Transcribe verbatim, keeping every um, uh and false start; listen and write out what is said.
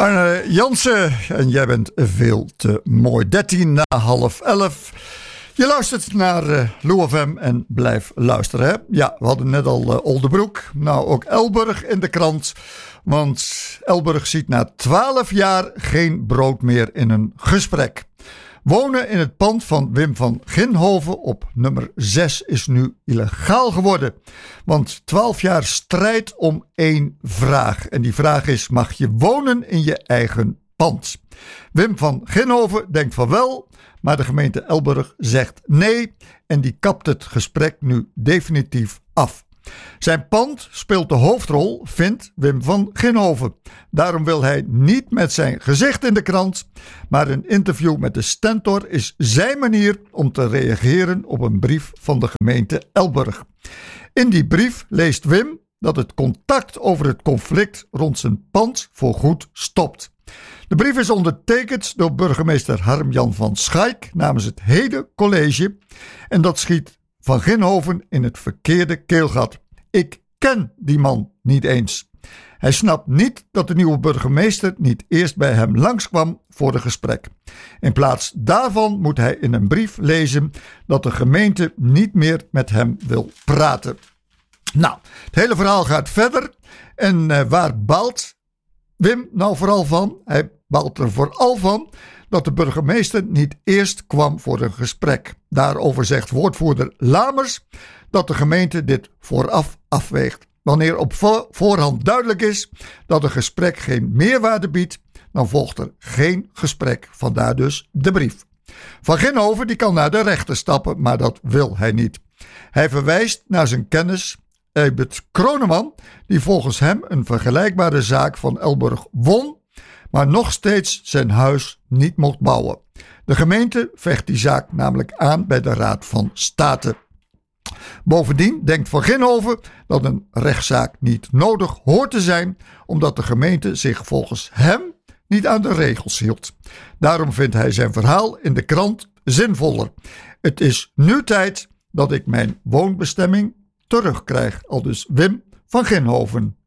Arne Jansen, en jij bent veel te mooi. dertien na half elf. Je luistert naar uh, Lou F M en blijf luisteren. Hè? Ja, we hadden net al uh, Oldebroek. Nou, ook Elburg in de krant. Want Elburg ziet na twaalf jaar geen brood meer in een gesprek. Wonen in het pand van Wim van Ginhoven op nummer zes is nu illegaal geworden. Want twaalf jaar strijd om één vraag. En die vraag is: mag je wonen in je eigen pand? Wim van Ginhoven denkt van wel, maar de gemeente Elburg zegt nee. En die kapt het gesprek nu definitief af. Zijn pand speelt de hoofdrol, vindt Wim van Ginhoven. Daarom wil hij niet met zijn gezicht in de krant, maar een interview met de Stentor is zijn manier om te reageren op een brief van de gemeente Elburg. In die brief leest Wim dat het contact over het conflict rond zijn pand voorgoed stopt. De brief is ondertekend door burgemeester Harm-Jan van Schaik namens het hele college en dat schiet Van Ginhoven in het verkeerde keelgat. Ik ken die man niet eens. Hij snapt niet dat de nieuwe burgemeester niet eerst bij hem langskwam voor een gesprek. In plaats daarvan moet hij in een brief lezen dat de gemeente niet meer met hem wil praten. Nou, het hele verhaal gaat verder. En uh, waar baalt Wim nou vooral van? Hij baalt er vooral van dat de burgemeester niet eerst kwam voor een gesprek. Daarover zegt woordvoerder Lamers dat de gemeente dit vooraf afweegt. Wanneer op vo- voorhand duidelijk is dat een gesprek geen meerwaarde biedt, dan volgt er geen gesprek, vandaar dus de brief. Van Ginhoven die kan naar de rechter stappen, maar dat wil hij niet. Hij verwijst naar zijn kennis Eibert Kroneman, die volgens hem een vergelijkbare zaak van Elburg won, maar nog steeds zijn huis niet mocht bouwen. De gemeente vecht die zaak namelijk aan bij de Raad van State. Bovendien denkt Van Ginhoven dat een rechtszaak niet nodig hoort te zijn, omdat de gemeente zich volgens hem niet aan de regels hield. Daarom vindt hij zijn verhaal in de krant zinvoller. Het is nu tijd dat ik mijn woonbestemming terugkrijg, aldus Wim van Ginhoven.